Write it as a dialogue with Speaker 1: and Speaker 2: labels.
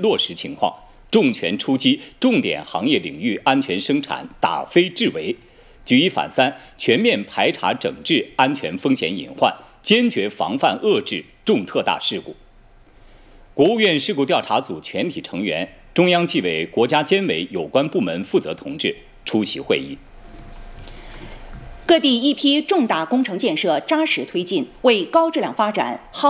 Speaker 1: 落实情况，重拳出击重点行业领域安全生产打非治为，举一反三，全面排查整治安全风险隐患，坚决防范遏制重特大事故。国务院事故调查组全体成员、中央纪委国家监委有关部门负责同志出席会议。
Speaker 2: 各地一批重大工程建设扎实推进，为高质量发展